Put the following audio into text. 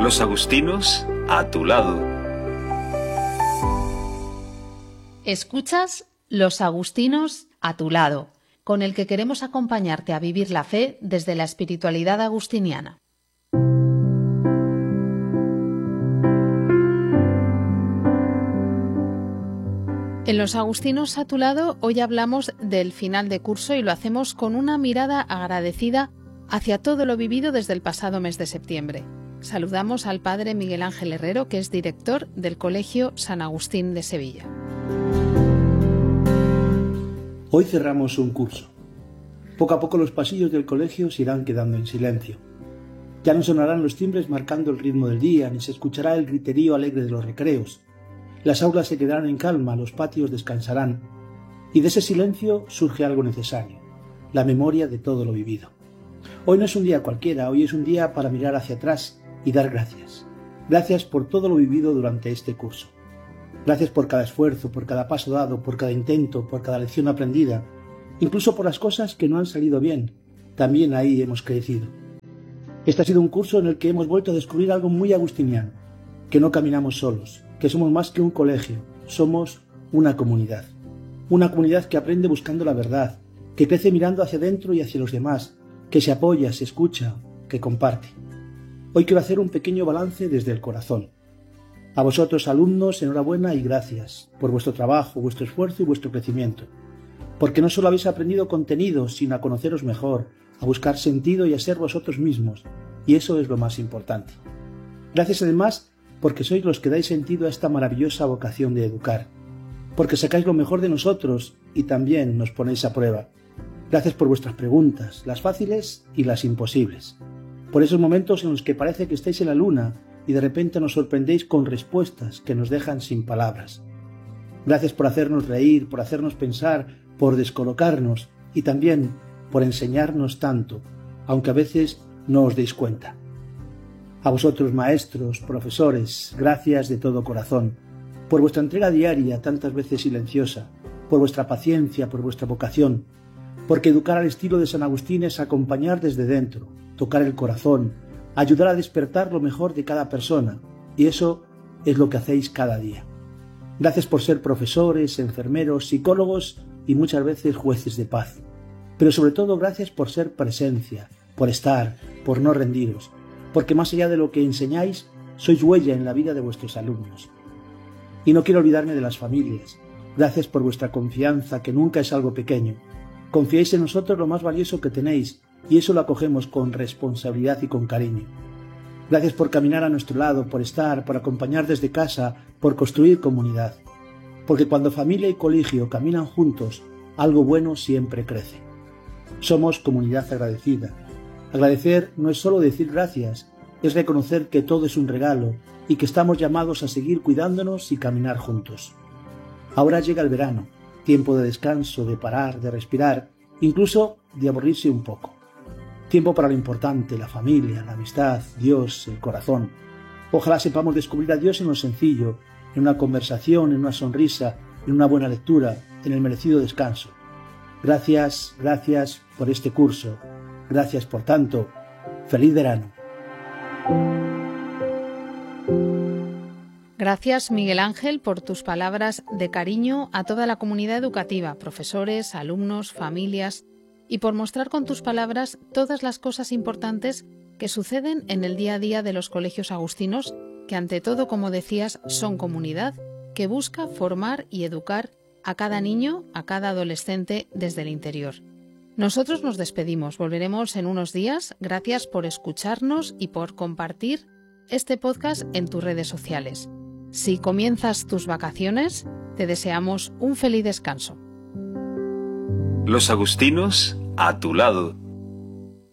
Los agustinos a tu lado. Escuchas Los agustinos a tu lado, con el que queremos acompañarte a vivir la fe desde la espiritualidad agustiniana. En Los agustinos a tu lado hoy hablamos del final de curso y lo hacemos con una mirada agradecida hacia todo lo vivido desde el pasado mes de septiembre. Saludamos al padre Miguel Ángel Herrero, que es director del Colegio San Agustín de Sevilla. Hoy cerramos un curso. Poco a poco los pasillos del colegio se irán quedando en silencio. Ya no sonarán los timbres marcando el ritmo del día, ni se escuchará el griterío alegre de los recreos. Las aulas se quedarán en calma, los patios descansarán. Y de ese silencio surge algo necesario, la memoria de todo lo vivido. Hoy no es un día cualquiera, hoy es un día para mirar hacia atrás y dar gracias. Gracias por todo lo vivido durante este curso. Gracias por cada esfuerzo, por cada paso dado, por cada intento, por cada lección aprendida, incluso por las cosas que no han salido bien. También ahí hemos crecido. Este ha sido un curso en el que hemos vuelto a descubrir algo muy agustiniano, que no caminamos solos, que somos más que un colegio, somos una comunidad. Una comunidad que aprende buscando la verdad, que crece mirando hacia adentro y hacia los demás, que se apoya, se escucha, que comparte. Hoy quiero hacer un pequeño balance desde el corazón. A vosotros, alumnos, enhorabuena y gracias por vuestro trabajo, vuestro esfuerzo y vuestro crecimiento. Porque no solo habéis aprendido contenido, sino a conoceros mejor, a buscar sentido y a ser vosotros mismos. Y eso es lo más importante. Gracias además porque sois los que dais sentido a esta maravillosa vocación de educar. Porque sacáis lo mejor de nosotros y también nos ponéis a prueba. Gracias por vuestras preguntas, las fáciles y las imposibles. Por esos momentos en los que parece que estáis en la luna y de repente nos sorprendéis con respuestas que nos dejan sin palabras. Gracias por hacernos reír, por hacernos pensar, por descolocarnos y también por enseñarnos tanto, aunque a veces no os deis cuenta. A vosotros, maestros, profesores, gracias de todo corazón, por vuestra entrega diaria, tantas veces silenciosa, por vuestra paciencia, por vuestra vocación, porque educar al estilo de San Agustín es acompañar desde dentro, tocar el corazón, ayudar a despertar lo mejor de cada persona, y eso es lo que hacéis cada día. Gracias por ser profesores, enfermeros, psicólogos y muchas veces jueces de paz. Pero sobre todo gracias por ser presencia, por estar, por no rendiros, porque más allá de lo que enseñáis, sois huella en la vida de vuestros alumnos. Y no quiero olvidarme de las familias. Gracias por vuestra confianza, que nunca es algo pequeño. Confiáis en nosotros lo más valioso que tenéis, y eso lo acogemos con responsabilidad y con cariño. Gracias por caminar a nuestro lado, por estar, por acompañar desde casa, por construir comunidad. Porque cuando familia y colegio caminan juntos, algo bueno siempre crece. Somos comunidad agradecida. Agradecer no es solo decir gracias, es reconocer que todo es un regalo y que estamos llamados a seguir cuidándonos y caminar juntos. Ahora llega el verano, tiempo de descanso, de parar, de respirar, incluso de aburrirse un poco. Tiempo para lo importante, la familia, la amistad, Dios, el corazón. Ojalá sepamos descubrir a Dios en lo sencillo, en una conversación, en una sonrisa, en una buena lectura, en el merecido descanso. Gracias, gracias por este curso. Gracias por tanto. ¡Feliz verano! Gracias, Miguel Ángel, por tus palabras de cariño a toda la comunidad educativa, profesores, alumnos, familias, y por mostrar con tus palabras todas las cosas importantes que suceden en el día a día de los colegios agustinos, que ante todo, como decías, son comunidad que busca formar y educar a cada niño, a cada adolescente desde el interior. Nosotros nos despedimos, volveremos en unos días. Gracias por escucharnos y por compartir este podcast en tus redes sociales. Si comienzas tus vacaciones, te deseamos un feliz descanso. Los agustinos a tu lado.